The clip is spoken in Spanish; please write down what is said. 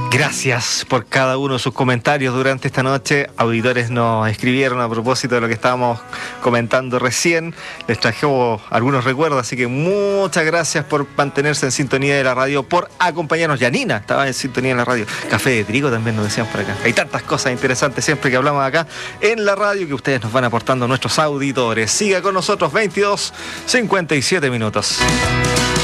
Gracias por cada uno de sus comentarios durante esta noche. Auditores nos escribieron a propósito de lo que estábamos comentando recién. Les trajimos algunos recuerdos, así que muchas gracias por mantenerse en sintonía de la radio, por acompañarnos. Yanina estaba en sintonía en la radio. Café de trigo también nos decían por acá. Hay tantas cosas interesantes siempre que hablamos acá en la radio que ustedes nos van aportando nuestros auditores. Siga con nosotros, 22:57 minutos.